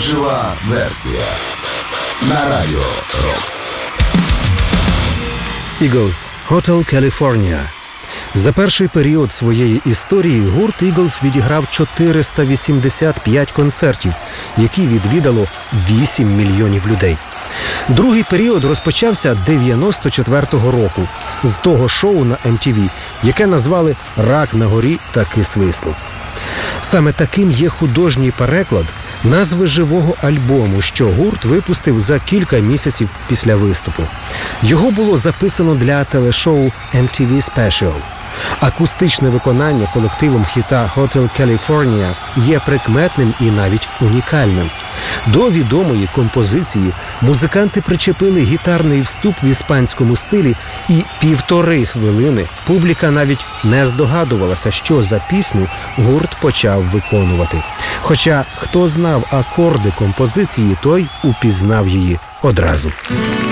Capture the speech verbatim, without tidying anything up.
Жива версія на Радіо Рокс. Eagles – Hotel California. За перший період своєї історії гурт Eagles відіграв чотириста вісімдесят п'ять концертів, які відвідало вісім мільйонів людей. Другий період розпочався дев'яносто четвертого року з того шоу на ем ті ві, яке назвали «Рак на горі таки свиснув». Саме таким є художній переклад назви живого альбому, що гурт випустив за кілька місяців після виступу. Його було записано для телешоу ем ті ві Special. Акустичне виконання колективом хіта «Hotel California» є прикметним і навіть унікальним. До відомої композиції музиканти причепили гітарний вступ в іспанському стилі, і півтори хвилини публіка навіть не здогадувалася, що за пісню гурт почав виконувати. Хоча хто знав акорди композиції, той упізнав її одразу.